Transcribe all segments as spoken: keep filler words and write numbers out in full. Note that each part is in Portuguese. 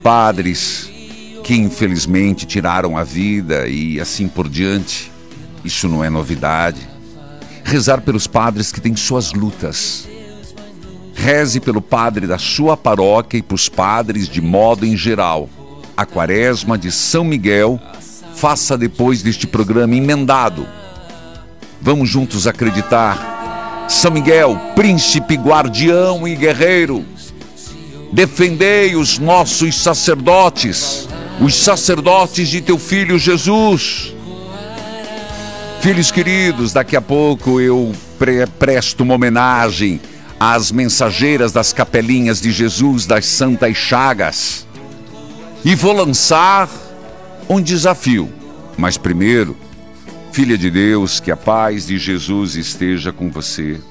padres que infelizmente tiraram a vida e assim por diante. Isso não é novidade. Rezar pelos padres que têm suas lutas. Reze pelo padre da sua paróquia e pelos padres de modo em geral. A Quaresma de São Miguel, faça depois deste programa emendado. Vamos juntos acreditar. São Miguel, príncipe, guardião e guerreiro, defendei os nossos sacerdotes, os sacerdotes de teu filho Jesus. Filhos queridos, daqui a pouco eu pre- presto uma homenagem às mensageiras das capelinhas de Jesus das Santas Chagas. E vou lançar um desafio. Mas primeiro, filha de Deus, que a paz de Jesus esteja com você.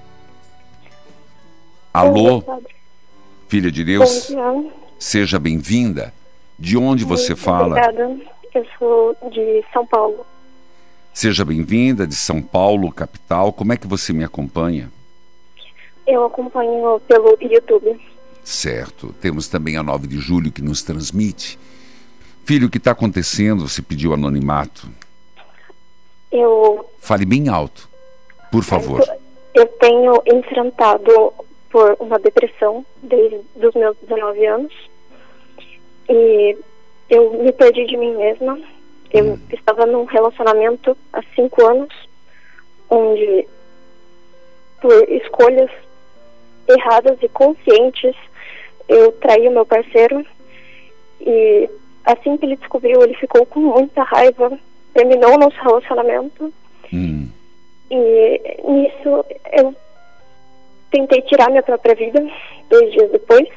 Alô, filha de Deus, seja bem-vinda. De onde você Muito fala? Obrigada, eu sou de São Paulo. Seja bem-vinda de São Paulo, capital. Como é que você me acompanha? Eu acompanho pelo YouTube. Certo. Temos também a nove de julho que nos transmite. Filho, o que está acontecendo? Você pediu anonimato. Eu, Fale bem alto, por favor. eu tenho enfrentado por uma depressão desde os meus dezenove anos. E eu me perdi de mim mesma. Eu hum. estava num relacionamento há cinco anos, onde, por escolhas erradas e conscientes, eu traí o meu parceiro. E assim que ele descobriu, ele ficou com muita raiva, terminou o nosso relacionamento. Hum. E nisso eu tentei tirar minha própria vida, dois dias depois.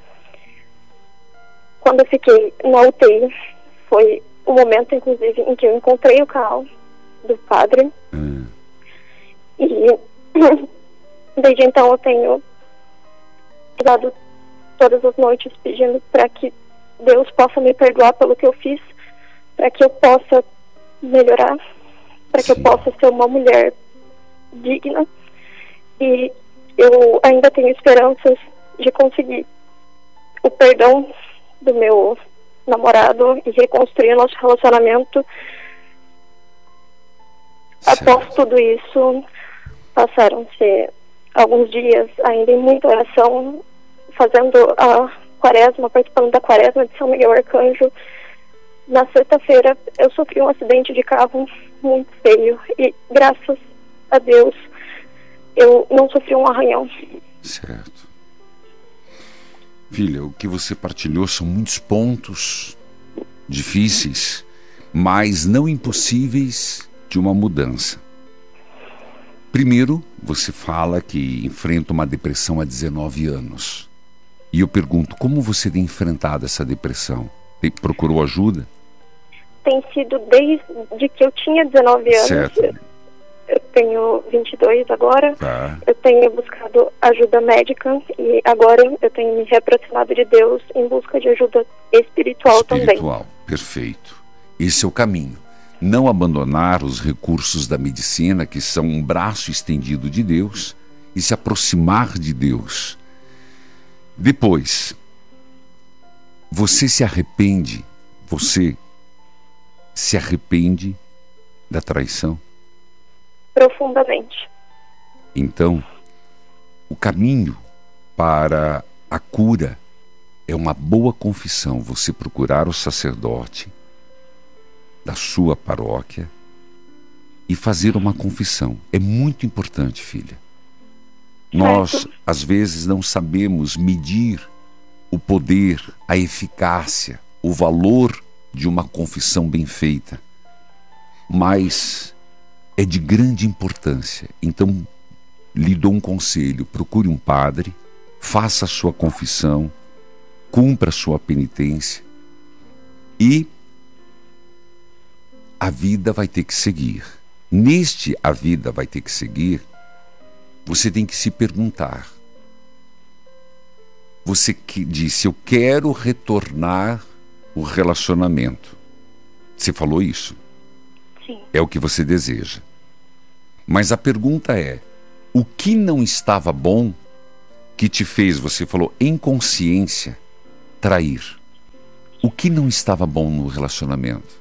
Quando eu fiquei na U T I, foi o momento, inclusive, em que eu encontrei o canal do padre. Hum. E desde então eu tenho dado todas as noites pedindo para que Deus possa me perdoar pelo que eu fiz, para que eu possa melhorar, para que eu possa ser uma mulher digna. E eu ainda tenho esperanças de conseguir o perdão do meu namorado e reconstruir nosso relacionamento. Certo. Após tudo isso, passaram-se alguns dias ainda em muita oração, fazendo a quaresma, participando da quaresma de São Miguel Arcanjo. Na sexta-feira eu sofri um acidente de carro muito feio e, graças a Deus, eu não sofri um arranhão. Certo. Filha, o que você partilhou são muitos pontos difíceis, mas não impossíveis de uma mudança. Primeiro, você fala que enfrenta uma depressão há dezenove anos. E eu pergunto, como você tem enfrentado essa depressão? Tem, procurou ajuda? Tem sido desde que eu tinha dezenove anos. Certo. Eu tenho vinte e dois agora. Tá. Eu tenho buscado ajuda médica e agora eu tenho me reaproximado de Deus em busca de ajuda espiritual, espiritual também. Espiritual, perfeito. Esse é o caminho. Não abandonar os recursos da medicina, que são um braço estendido de Deus, e se aproximar de Deus. Depois, você se arrepende, você se arrepende da traição? Profundamente. Então, o caminho para a cura é uma boa confissão. Você procurar o sacerdote da sua paróquia e fazer uma confissão. É muito importante, filha. Nós, às vezes, não sabemos medir o poder, a eficácia, o valor de uma confissão bem feita. Mas é de grande importância. Então, lhe dou um conselho. Procure um padre, faça a sua confissão, cumpra a sua penitência e a vida vai ter que seguir. Neste a vida vai ter que seguir, você tem que se perguntar. Você que disse, eu quero retornar o relacionamento. Você falou isso? Sim. É o que você deseja. Mas a pergunta é, o que não estava bom que te fez, você falou, em consciência, trair? O que não estava bom no relacionamento?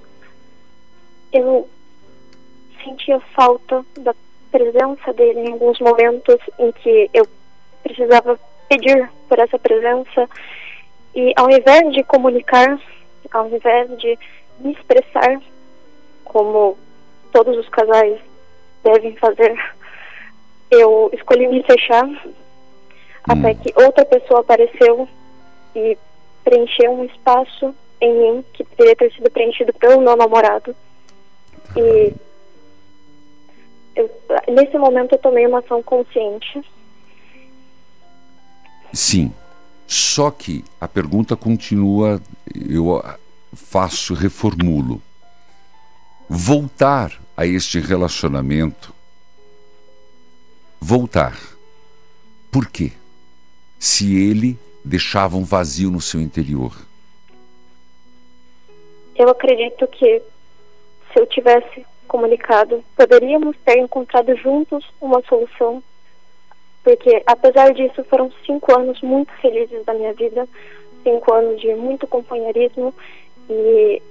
Eu sentia falta da presença dele em alguns momentos em que eu precisava pedir por essa presença, e ao invés de comunicar, ao invés de me expressar como todos os casais devem fazer, eu escolhi me fechar, hum. até que outra pessoa apareceu e preencheu um espaço em mim que deveria ter sido preenchido pelo meu namorado. E eu, nesse momento eu tomei uma ação consciente. Sim, só que a pergunta continua, eu faço, reformulo. Voltar a este relacionamento, voltar, por quê? Se ele deixava um vazio no seu interior. Eu acredito que se eu tivesse comunicado, poderíamos ter encontrado juntos uma solução, porque apesar disso foram cinco anos muito felizes da minha vida, cinco anos de muito companheirismo, e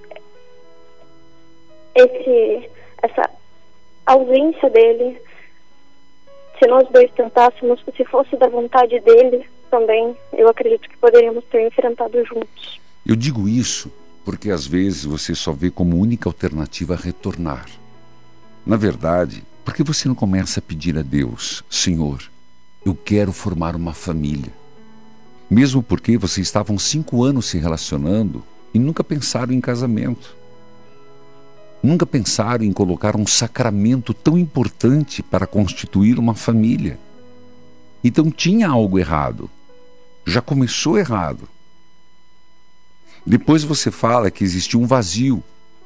esse, essa ausência dele, se nós dois tentássemos, se fosse da vontade dele também, eu acredito que poderíamos ter enfrentado juntos. Eu digo isso porque às vezes você só vê como única alternativa retornar. Na verdade, por que você não começa a pedir a Deus: Senhor, eu quero formar uma família? Mesmo porque vocês estavam cinco anos se relacionando e nunca pensaram em casamento. Nunca pensaram em colocar um sacramento tão importante para constituir uma família. Então tinha algo errado. Já começou errado. Depois você fala que existia um vazio.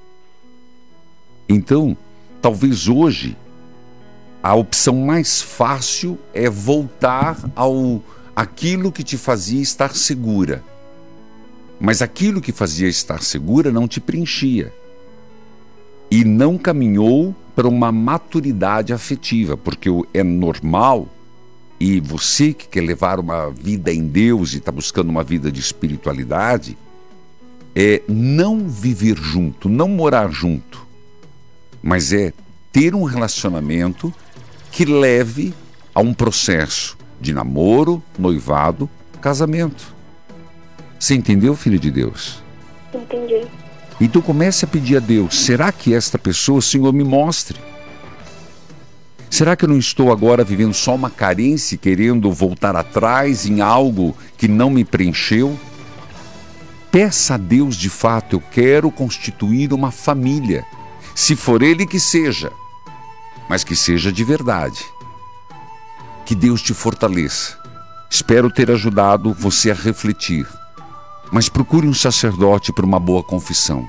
Então, talvez hoje, a opção mais fácil é voltar ao aquilo que te fazia estar segura. Mas aquilo que fazia estar segura não te preenchia. E não caminhou para uma maturidade afetiva, porque é normal, e você que quer levar uma vida em Deus e está buscando uma vida de espiritualidade, é não viver junto, não morar junto, mas é ter um relacionamento que leve a um processo de namoro, noivado, casamento. Você entendeu, filho de Deus? Entendi. Então comece a pedir a Deus: será que esta pessoa, Senhor, me mostre? Será que eu não estou agora vivendo só uma carência, querendo voltar atrás em algo que não me preencheu? Peça a Deus de fato: eu quero constituir uma família. Se for Ele, que seja, mas que seja de verdade. Que Deus te fortaleça. Espero ter ajudado você a refletir. Mas procure um sacerdote para uma boa confissão.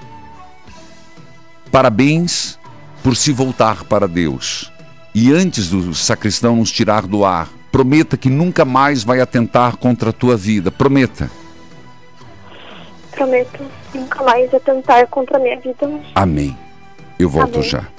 Parabéns por se voltar para Deus. E antes do sacristão nos tirar do ar, prometa que nunca mais vai atentar contra a tua vida. Prometa. Prometo nunca mais atentar contra a minha vida. Amém. Eu volto Amém. já.